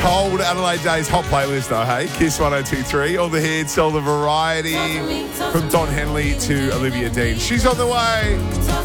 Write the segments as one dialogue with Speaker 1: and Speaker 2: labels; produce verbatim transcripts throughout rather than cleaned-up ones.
Speaker 1: cold Adelaide days. Hot playlist though, hey? Kiss one oh two three. All the hits, all the variety. From Don Henley to Olivia Dean. She's on the way.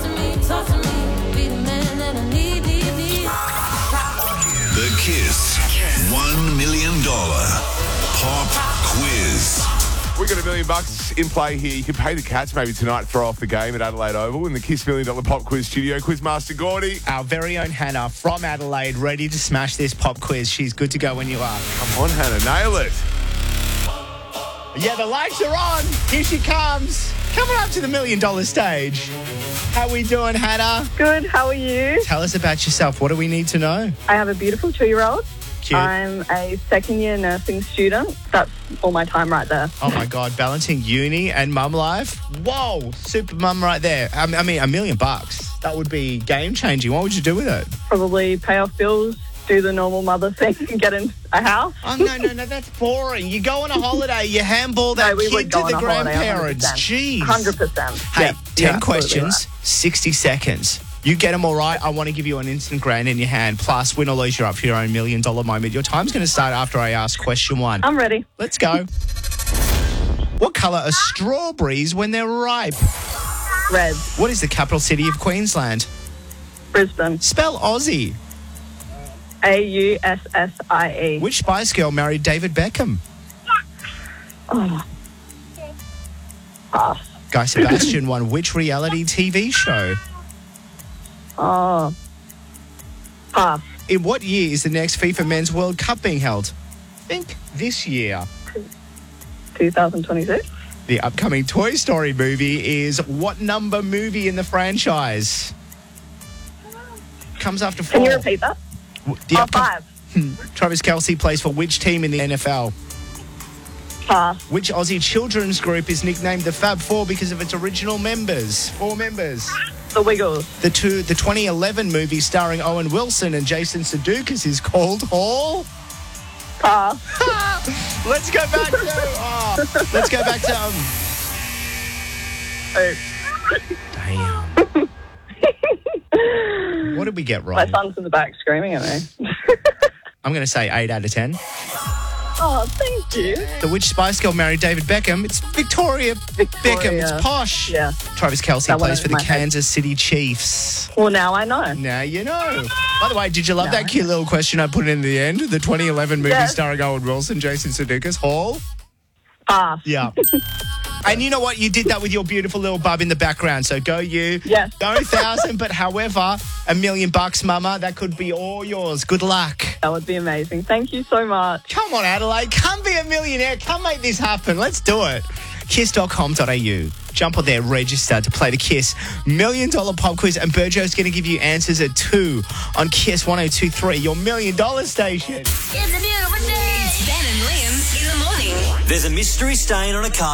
Speaker 2: The Kiss one million dollars Pop Quiz.
Speaker 1: We got a million bucks in play here. You can pay the Cats maybe tonight, throw off the game at Adelaide Oval in the Kiss Million Dollar Pop Quiz studio. Quizmaster Gordy.
Speaker 3: Our very own Hannah from Adelaide, ready to smash this pop quiz. She's good to go when you are.
Speaker 1: Come on, Hannah, nail it.
Speaker 3: Yeah, the lights are on. Here she comes. Coming up to the million dollar stage. How we doing, Hannah?
Speaker 4: Good, how are you?
Speaker 3: Tell us about yourself. What do we need to know?
Speaker 4: I have a beautiful two-year-old.
Speaker 3: Cute.
Speaker 4: I'm a second-year nursing student. That's all my time right there.
Speaker 3: Oh, my God. Balancing uni and mum life? Whoa. Super mum right there. I I mean, a million bucks. That would be game-changing. What would you do with it?
Speaker 4: Probably pay off bills, do the normal mother thing, and get in a house.
Speaker 3: Oh, no, no, no. That's boring. You go on a holiday, you handball that
Speaker 4: No, we
Speaker 3: kid
Speaker 4: would go
Speaker 3: to the
Speaker 4: on a holiday,
Speaker 3: grandparents. Jeez.
Speaker 4: one hundred percent.
Speaker 3: Hey,
Speaker 4: Yeah,
Speaker 3: ten
Speaker 4: yeah,
Speaker 3: questions, sixty seconds. You get them all right, I want to give you an instant grand in your hand. Plus, win or lose, you're up for your own million dollar moment. Your time's going to start after I ask question one.
Speaker 4: I'm ready.
Speaker 3: Let's go. What colour are strawberries when they're ripe?
Speaker 4: Red.
Speaker 3: What is the capital city of Queensland?
Speaker 4: Brisbane.
Speaker 3: Spell Aussie.
Speaker 4: A U S S I E.
Speaker 3: Which Spice Girl married David Beckham?
Speaker 4: Oh. Pass.
Speaker 3: Guy Sebastian won which reality T V show?
Speaker 4: Oh. Pass.
Speaker 3: In what year is the next FIFA Men's World Cup being held? Think this year.
Speaker 4: twenty twenty-six.
Speaker 3: The upcoming Toy Story movie is what number movie in the franchise? Comes after four.
Speaker 4: Can you repeat that?
Speaker 3: The
Speaker 4: Oh,
Speaker 3: upcom-
Speaker 4: five.
Speaker 3: Travis Kelce plays for which team in the N F L?
Speaker 4: Pass.
Speaker 3: Which Aussie children's group is nicknamed the Fab Four because of its original members? Four members.
Speaker 4: The Wiggles.
Speaker 3: The two, the twenty eleven movie starring Owen Wilson and Jason Sudeikis is called Hall.
Speaker 4: Pass.
Speaker 3: Let's go back to. Oh, let's go back to. Um,
Speaker 4: Oh.
Speaker 3: damn. What did we get
Speaker 4: My
Speaker 3: wrong?
Speaker 4: son's in the back screaming at me.
Speaker 3: I'm going to say eight out of ten.
Speaker 4: Oh, thank you.
Speaker 3: The which Spice Girl married David Beckham? It's Victoria,
Speaker 4: Victoria.
Speaker 3: Beckham. It's posh.
Speaker 4: Yeah.
Speaker 3: Travis Kelce
Speaker 4: That
Speaker 3: plays
Speaker 4: went
Speaker 3: for the
Speaker 4: over my head.
Speaker 3: Kansas City Chiefs.
Speaker 4: Well, now I know.
Speaker 3: Now you know. By the way, did you love
Speaker 4: No.
Speaker 3: that cute little question I put in the end? The twenty eleven movie
Speaker 4: Yes.
Speaker 3: starring Owen Wilson, Jason Sudeikis, Hall?
Speaker 4: Pass.
Speaker 3: Yeah. And you know what? You did that with your beautiful little bub in the background. So go you.
Speaker 4: Yes.
Speaker 3: No thousand, but however, a million bucks, mama. That could be all yours. Good luck.
Speaker 4: That would be amazing. Thank you so much.
Speaker 3: Come on, Adelaide. Come be a millionaire. Come make this happen. Let's do it. kiss dot com dot a u. Jump on there, register to play the Kiss Million Dollar Pop Quiz. And Burjo's going to give you answers at two on Kiss one oh two three, your million dollar station.
Speaker 5: It's a beautiful day. It's Ben and Liam in the morning.
Speaker 6: There's a mystery stain on a car.